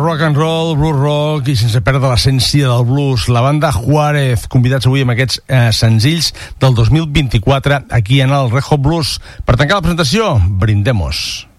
rock and roll, blues rock i sense perdre l'essència del blues. La banda Juárez, convidats avui amb aquests senzills del 2024 aquí en el Red Hot Blues. Per tancar la presentació, brindemos.